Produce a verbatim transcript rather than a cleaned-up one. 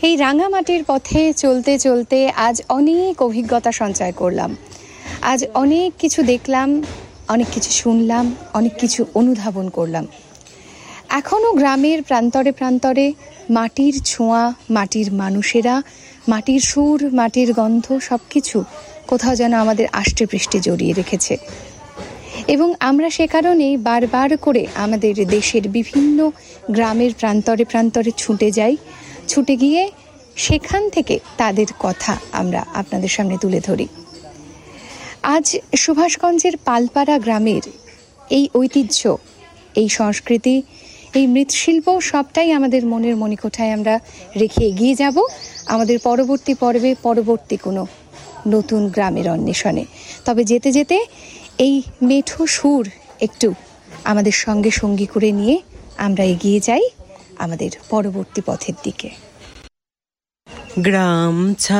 এই রাঙামাটির পথে চলতে চলতে আজ অনেক অভিজ্ঞতা সঞ্চয় করলাম। আজ অনেক কিছু দেখলাম, অনেক কিছু শুনলাম, অনেক কিছু অনুধাবন করলাম। এখনও গ্রামের প্রান্তরে প্রান্তরে মাটির ছোঁয়া, মাটির মানুষেরা, মাটির সুর, মাটির গন্ধ সব কিছু কোথাও যেন আমাদের আষ্টে পৃষ্ঠে জড়িয়ে রেখেছে। এবং আমরা সে কারণেই বারবার করে আমাদের দেশের বিভিন্ন গ্রামের প্রান্তরে প্রান্তরে ছুটে যাই, ছুটে গিয়ে সেখান থেকে তাদের কথা আমরা আপনাদের সামনে তুলে ধরি। আজ সুভাষগঞ্জের পালপাড়া গ্রামের এই ঐতিহ্য, এই সংস্কৃতি, এই মৃৎশিল্প সবটাই আমাদের মনের মণিকোঠায় আমরা রেখে এগিয়ে যাব আমাদের পরবর্তী পর্বে, পরবর্তী কোনো নতুন গ্রামের অন্বেষণে। তবে যেতে যেতে এই মেঠো সুর একটু আমাদের সঙ্গে সঙ্গী করে নিয়ে আমরা এগিয়ে যাই আমাদের পরবর্তী পথের দিকে। গ্রাম